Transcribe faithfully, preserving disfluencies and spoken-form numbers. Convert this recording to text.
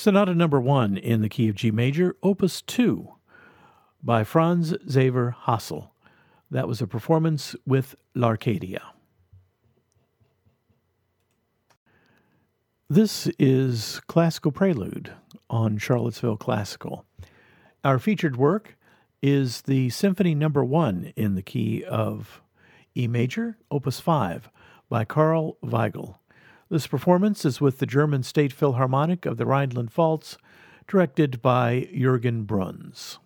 Sonata Number One in the key of G major, Opus two, by Franz Xaver Hassel. That was a performance with L'Arcadia. This is Classical Prelude on Charlottesville Classical. Our featured work is the Symphony Number One in the key of E major, Opus five, by Karl Weigel. This performance is with the German State Philharmonic of the Rhineland Pfalz, directed by Jürgen Bruns.